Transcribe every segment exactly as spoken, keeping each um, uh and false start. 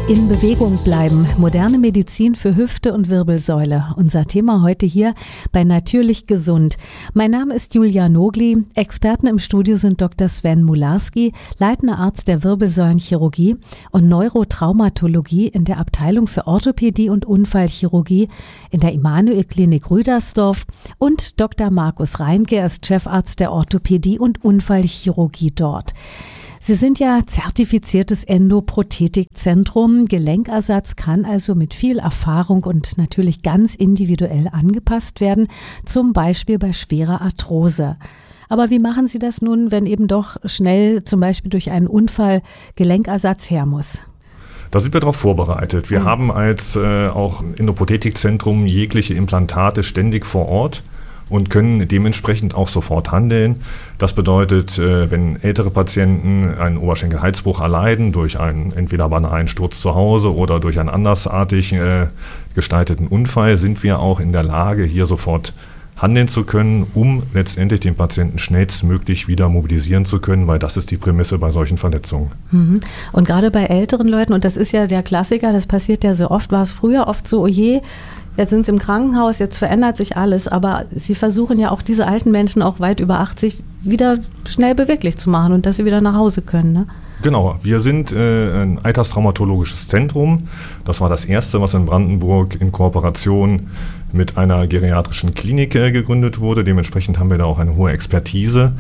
In Bewegung bleiben. Moderne Medizin für Hüfte und Wirbelsäule. Unser Thema heute hier bei Natürlich Gesund. Mein Name ist Julia Nogli. Experten im Studio sind Doktor Sven Mularski, leitender Arzt der Wirbelsäulenchirurgie und Neurotraumatologie in der Abteilung für Orthopädie und Unfallchirurgie in der Immanuel-Klinik Rüdersdorf, und Doktor Markus Reinke, er ist Chefarzt der Orthopädie und Unfallchirurgie dort. Sie sind ja zertifiziertes Endoprothetikzentrum. Gelenkersatz kann also mit viel Erfahrung und natürlich ganz individuell angepasst werden, zum Beispiel bei schwerer Arthrose. Aber wie machen Sie das nun, wenn eben doch schnell zum Beispiel durch einen Unfall Gelenkersatz her muss? Da sind wir darauf vorbereitet. Wir mhm. haben als äh, auch Endoprothetikzentrum jegliche Implantate ständig vor Ort und können dementsprechend auch sofort handeln. Das bedeutet, wenn ältere Patienten einen Oberschenkelhalsbruch erleiden durch einen entweder banalen Sturz zu Hause oder durch einen andersartig gestalteten Unfall, sind wir auch in der Lage, hier sofort handeln zu können, um letztendlich den Patienten schnellstmöglich wieder mobilisieren zu können, weil das ist die Prämisse bei solchen Verletzungen. Mhm. Und gerade bei älteren Leuten, und das ist ja der Klassiker, das passiert ja so oft, war es früher oft so, oh je, jetzt sind sie im Krankenhaus, jetzt verändert sich alles, aber Sie versuchen ja auch diese alten Menschen, auch weit über achtzig, wieder schnell beweglich zu machen und dass sie wieder nach Hause können, ne? Genau, wir sind äh, ein alterstraumatologisches Zentrum. Das war das erste, was in Brandenburg in Kooperation mit einer geriatrischen Klinik äh, gegründet wurde. Dementsprechend haben wir da auch eine hohe Expertise.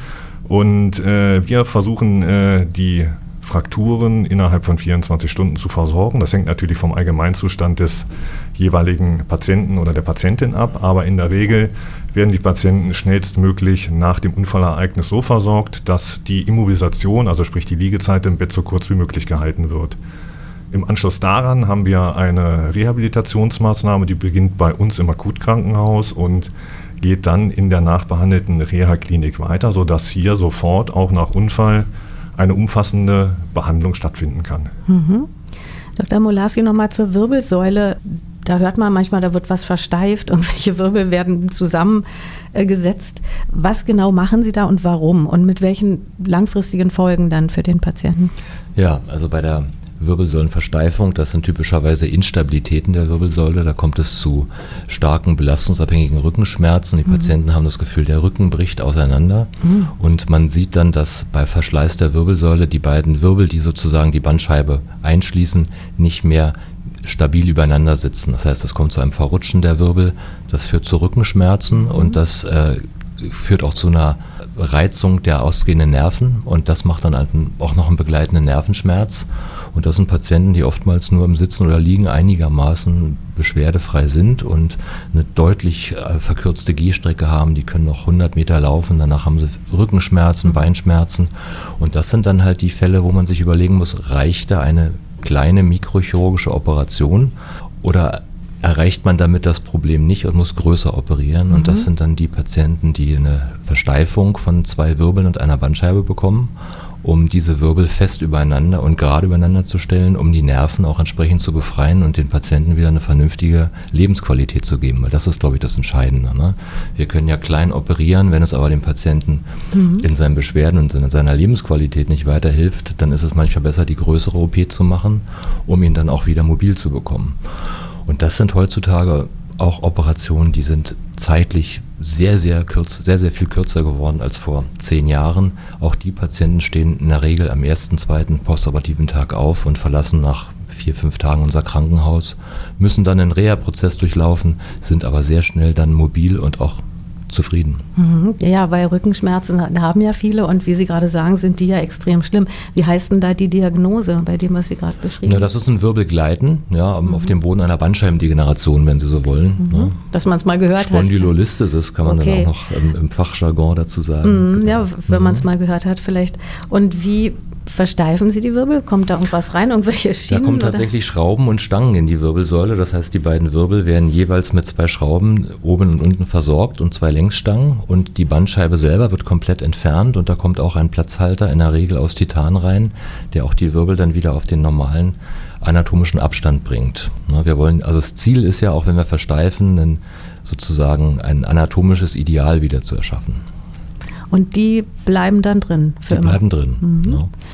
Und äh, wir versuchen äh, die Frakturen innerhalb von vierundzwanzig Stunden zu versorgen. Das hängt natürlich vom Allgemeinzustand des jeweiligen Patienten oder der Patientin ab, aber in der Regel werden die Patienten schnellstmöglich nach dem Unfallereignis so versorgt, dass die Immobilisation, also sprich die Liegezeit im Bett, so kurz wie möglich gehalten wird. Im Anschluss daran haben wir eine Rehabilitationsmaßnahme, die beginnt bei uns im Akutkrankenhaus und geht dann in der nachbehandelten Reha-Klinik weiter, sodass hier sofort auch nach Unfall eine umfassende Behandlung stattfinden kann. Mhm. Doktor Mularski, nochmal zur Wirbelsäule. Da hört man manchmal, da wird was versteift, irgendwelche Wirbel werden zusammengesetzt. Was genau machen Sie da und warum? Und mit welchen langfristigen Folgen dann für den Patienten? Ja, also bei der Wirbelsäulenversteifung, das sind typischerweise Instabilitäten der Wirbelsäule, da kommt es zu starken belastungsabhängigen Rückenschmerzen. Die mhm. Patienten haben das Gefühl, der Rücken bricht auseinander mhm. und man sieht dann, dass bei Verschleiß der Wirbelsäule die beiden Wirbel, die sozusagen die Bandscheibe einschließen, nicht mehr stabil übereinander sitzen. Das heißt, es kommt zu einem Verrutschen der Wirbel, das führt zu Rückenschmerzen mhm. und das äh, führt auch zu einer Reizung der ausgehenden Nerven und das macht dann auch noch einen begleitenden Nervenschmerz. Und das sind Patienten, die oftmals nur im Sitzen oder Liegen einigermaßen beschwerdefrei sind und eine deutlich äh, verkürzte Gehstrecke haben. Die können noch hundert Meter laufen, danach haben sie Rückenschmerzen, Beinschmerzen. Und das sind dann halt die Fälle, wo man sich überlegen muss, reicht da eine kleine mikrochirurgische Operation oder erreicht man damit das Problem nicht und muss größer operieren. Mhm. Und das sind dann die Patienten, die eine Versteifung von zwei Wirbeln und einer Bandscheibe bekommen, um diese Wirbel fest übereinander und gerade übereinander zu stellen, um die Nerven auch entsprechend zu befreien und den Patienten wieder eine vernünftige Lebensqualität zu geben. Weil das ist, glaube ich, das Entscheidende. Ne? Wir können ja klein operieren, wenn es aber dem Patienten mhm. in seinen Beschwerden und in seiner Lebensqualität nicht weiterhilft, dann ist es manchmal besser, die größere O P zu machen, um ihn dann auch wieder mobil zu bekommen. Und das sind heutzutage auch Operationen, die sind zeitlich sehr, sehr kürz, sehr, sehr viel kürzer geworden als vor zehn Jahren. Auch die Patienten stehen in der Regel am ersten, zweiten postoperativen Tag auf und verlassen nach vier, fünf Tagen unser Krankenhaus, müssen dann einen Reha-Prozess durchlaufen, sind aber sehr schnell dann mobil und auch zufrieden. Mhm. Ja, weil Rückenschmerzen haben ja viele und wie Sie gerade sagen, sind die ja extrem schlimm. Wie heißt denn da die Diagnose bei dem, was Sie gerade beschrieben haben? Ja, das ist ein Wirbelgleiten, ja, mhm. auf dem Boden einer Bandscheibendegeneration, wenn Sie so wollen. Mhm. Ne? Dass man es mal gehört hat. Spondylolisthesis kann man okay. dann auch noch im, im Fachjargon dazu sagen. Mhm, genau. Ja, wenn mhm. man es mal gehört hat vielleicht. Und wie versteifen Sie die Wirbel? Kommt da irgendwas rein, irgendwelche Schienen? Da kommen tatsächlich oder? Schrauben und Stangen in die Wirbelsäule. Das heißt, die beiden Wirbel werden jeweils mit zwei Schrauben oben und unten versorgt und zwei Längsstangen. Und die Bandscheibe selber wird komplett entfernt. Und da kommt auch ein Platzhalter in der Regel aus Titan rein, der auch die Wirbel dann wieder auf den normalen anatomischen Abstand bringt. Wir wollen, also das Ziel ist ja auch, wenn wir versteifen, einen, sozusagen ein anatomisches Ideal wieder zu erschaffen. Und die bleiben dann drin? Für die immer. bleiben drin, mhm. ja.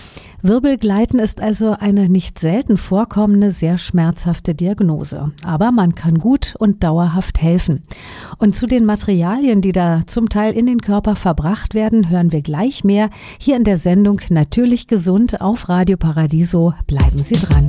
Wirbelgleiten ist also eine nicht selten vorkommende, sehr schmerzhafte Diagnose. Aber man kann gut und dauerhaft helfen. Und zu den Materialien, die da zum Teil in den Körper verbracht werden, hören wir gleich mehr hier in der Sendung Natürlich gesund auf Radio Paradiso. Bleiben Sie dran.